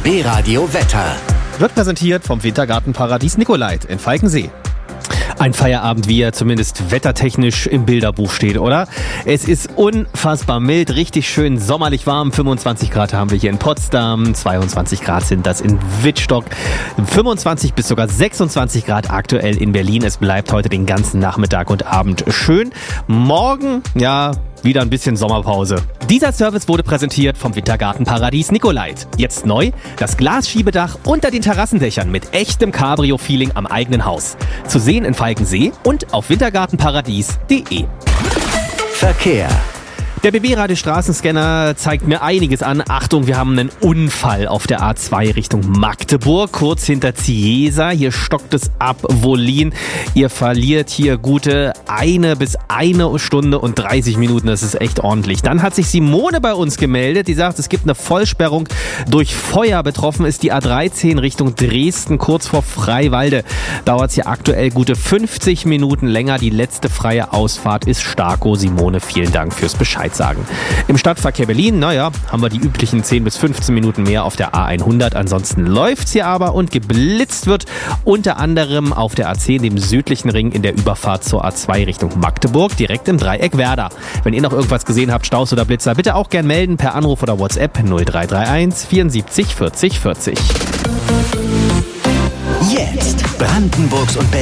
RBB Radio Wetter. Wird präsentiert vom Wintergartenparadies Nicolait in Falkensee. Ein Feierabend, wie er zumindest wettertechnisch im Bilderbuch steht, oder? Es ist unfassbar mild, richtig schön sommerlich warm. 25 Grad haben wir hier in Potsdam, 22 Grad sind das in Wittstock, 25 bis sogar 26 Grad aktuell in Berlin. Es bleibt heute den ganzen Nachmittag und Abend schön. Morgen, ja, wieder ein bisschen Sommerpause. Dieser Service wurde präsentiert vom Wintergartenparadies Nicolait. Jetzt neu, das Glasschiebedach unter den Terrassendächern mit echtem Cabrio-Feeling am eigenen Haus. Zu sehen in Falkensee und auf wintergartenparadies.de. Verkehr. Der BB-Radio Straßenscanner zeigt mir einiges an. Achtung, wir haben einen Unfall auf der A2 Richtung Magdeburg, kurz hinter Ciesa. Hier stockt es ab, Wollin. Ihr verliert hier gute 1 bis 1 Stunde und 30 Minuten. Das ist echt ordentlich. Dann hat sich Simone bei uns gemeldet. Die sagt, es gibt eine Vollsperrung durch Feuer. Betroffen ist die A13 Richtung Dresden, kurz vor Freiwalde. Dauert es hier aktuell gute 50 Minuten länger. Die letzte freie Ausfahrt ist Starkow. Simone, vielen Dank fürs Bescheid sagen. Im Stadtverkehr Berlin, haben wir die üblichen 10 bis 15 Minuten mehr auf der A100. Ansonsten läuft's hier aber und geblitzt wird unter anderem auf der A10, dem südlichen Ring in der Überfahrt zur A2 Richtung Magdeburg, direkt im Dreieck Werder. Wenn ihr noch irgendwas gesehen habt, Staus oder Blitzer, bitte auch gern melden per Anruf oder WhatsApp 0331 74 40 40. Jetzt Brandenburgs und